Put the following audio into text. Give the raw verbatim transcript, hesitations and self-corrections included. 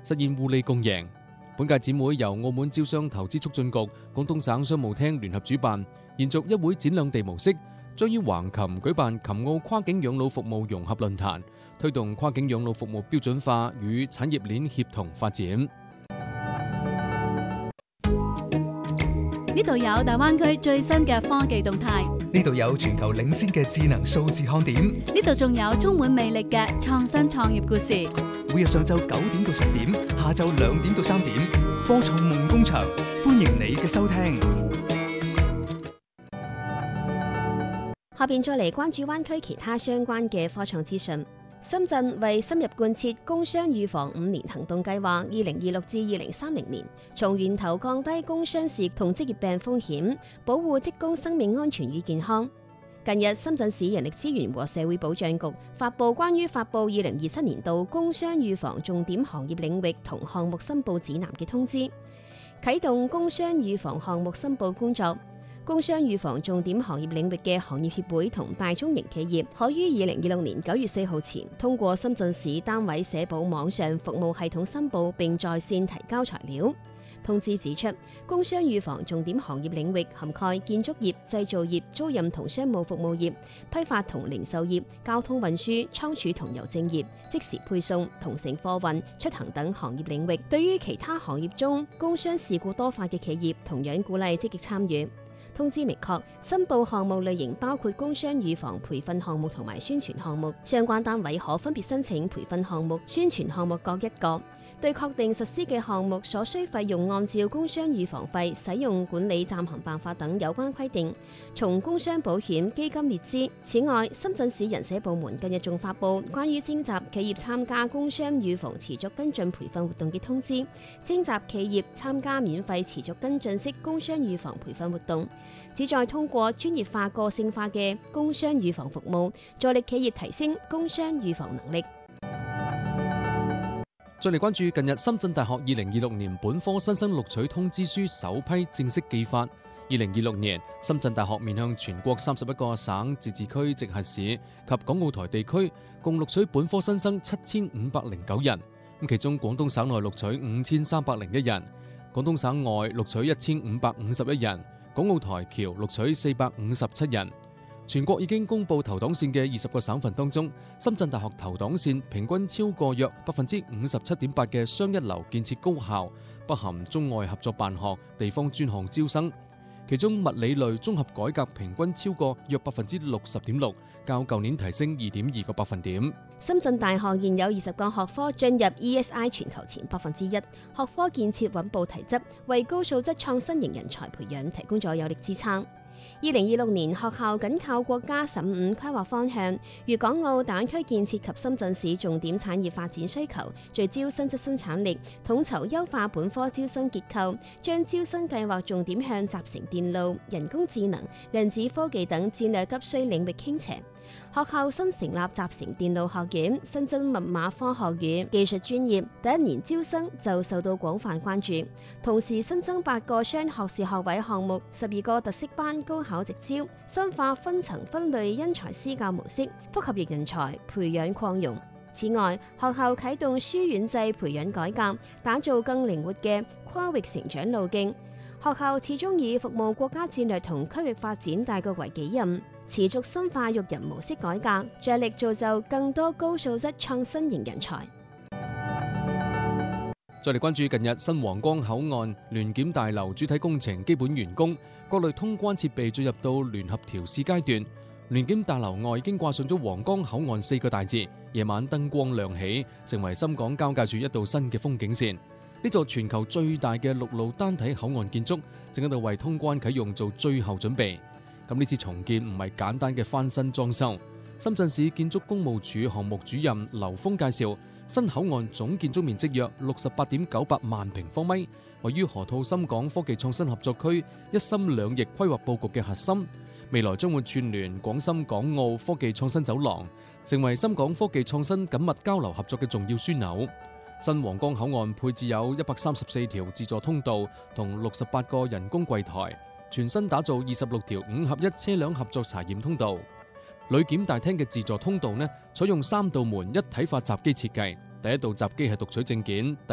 實現互利共贏。本屆展會由澳門招商投資促進局、廣東省商務廳聯合主辦，延續一會展兩地模式，將於橫琴舉辦琴澳跨境養老服務融合論壇，推動跨境養老服務標準化與產業鏈協同發展。 呢度有大灣區最新嘅科技動態， 呢度有全球領先嘅智能數字看點， 呢度仲有充滿魅力嘅創新創業故事。 每日上晝九點到十點，下晝兩點到三點，科創夢工場，歡迎你嘅收聽。 下邊再嚟關注灣區其他相關嘅科創資訊。深圳為深入貫徹工傷預防五年行動計劃，二零二六至二零三零年，從源頭降低工傷事同職業病風險，保護職工生命安全與健康。近日，深圳市人力資源和社會保障局發布關於發布二零二七年度工傷預防重點行業領域同項目申報指南嘅通知，啟動工傷預防項目申報工作。工傷預防重點行業領域嘅行業協會同大中型企業可於二零二六年九月四號前通過深圳市單位社保網上服務系統申報並在線提交材料。通知指出，工傷預防重點行業領域涵蓋建築業、製造業、租賃同商務服務業、批發同零售業、交通運輸、倉儲同郵政業、即時配送、同城貨運、出行等行業領域。對於其他行業中工傷事故多發嘅企業，同樣鼓勵積極參與。通知明確，申報項目類型包括工傷預防培訓項目同埋宣傳項目，相關單位可分別申請培訓項目、宣傳項目各一個。對確定實施嘅項目所需費用，按照工傷預防費使用管理暫行辦法等有關規定，從工傷保險基金列支。此外，深圳市人社部門近日仲發布關於徵集企業參加工傷預防持續跟進培訓活動嘅通知，徵集企業參加免費持續跟進式工傷預防培訓活動，旨在通過專業化、個性化嘅工傷預防服務，助力企業提升工傷預防能力。 再嚟關注近日深圳大學二零二六年本科新生錄取通知書首批正式寄發。二零二六年，深圳大學面向全國三十一個省、自治區、直轄市及港澳台地區，共錄取本科新生七千五百零九人。咁其中廣東省內錄取五千三百零一人，廣東省外錄取一千五百五十一人，港澳台僑錄取四百五十七人。全國已經公布投檔線嘅二十個省份當中，深圳大學投檔線平均超過約百分之五十七點八嘅雙一流建設高校，不含中外合作辦學、地方專項招生。其中物理類綜合改革平均超過約百分之六十點六，較舊年提升二點二個百分點。 深圳大學現有二十個學科進入 E S I 全球前百分之一，學科建設穩步提質，為高素質創新型人才培養提供咗有力支撐。二零二六年，學校緊靠國家十五規劃方向、粵港澳大灣區建設及深圳市重點產業發展需求，聚焦新質生產力，統籌優化本科招生結構，將招生計劃重點向集成電路、人工智能、量子科技等戰略急需領域傾斜。學校新成立集成電路學院，新增密碼科學與技術專業，第一年招生就受到廣泛關注。同時新增八個雙學士學位項目，十二個特色班高考直招，深化分層分類因材施教模式，複合型人才培養擴容。此外，學校啟動書院制培養改革，打造更靈活嘅跨域成長路徑。學校始終以服務國家戰略同區域發展大局為己任，持續深化育人模式改革，着力造就更多高素質創新型人才。 再嚟關注近日新皇崗口岸聯檢大樓主體工程基本完工，各類通關設備進入到聯合調試階段。聯檢大樓外已經掛上咗皇崗口岸四個大字，夜晚燈光亮起，成為深港交界處一道新嘅風景線。呢座全球最大嘅陸路單體口岸建築正喺度為通關啟用做最後準備。咁呢次重建唔係簡單嘅翻新裝修。深圳市建築工務署項目主任劉峰介紹，新口岸總建築面積約六十八點九八萬平方米，位於河套深港科技創新合作區一心兩翼規劃佈局嘅核心。未來將會串聯廣深港澳科技創新走廊，成為深港科技創新緊密交流合作嘅重要樞紐。新皇崗口岸配置有一百三十四條自助通道同六十八個人工櫃台，全新打造二十六條五合一車輛合作查驗通道。旅檢大廳嘅自助通道呢，採用三道門一體化閘機設計，第一道閘機係讀取證件。